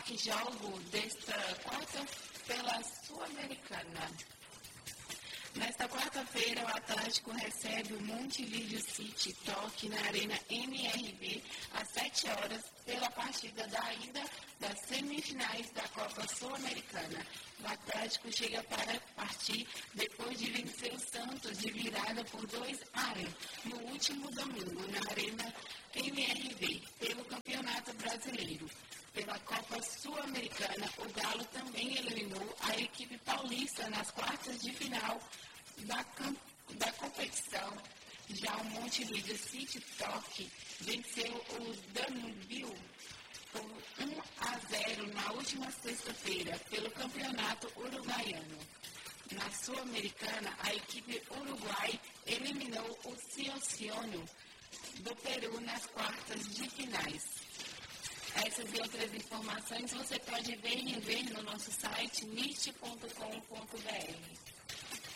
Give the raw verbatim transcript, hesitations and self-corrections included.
jogo desta quarta pela Sul-Americana. Nesta quarta-feira, o Atlético recebe o Montevideo City Torque na Arena M R V às sete horas pela partida da ida das semifinais da Copa Sul-Americana. O Atlético chega para partir depois de vencer o Santos de virada por dois a um no último domingo na Arena M R V pelo Campeonato Brasileiro. Pela Copa Sul-Americana, o Galo também eliminou a equipe paulista nas quartas de final da, da competição. Já o Montevideo City Torque venceu o Danúbio por um a zero na última sexta-feira pelo Campeonato Uruguaiano. Na Sul-Americana, a equipe uruguai eliminou o Ciociano do Peru nas quartas de finais. Essas e outras informações você pode ver e rever no nosso site nist ponto com ponto br.